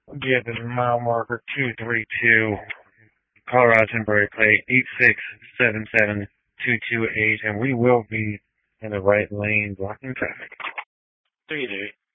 Yeah, this is mile marker 232, Colorado temporary plate 8677228, and we will be in the right lane blocking traffic. 3-8.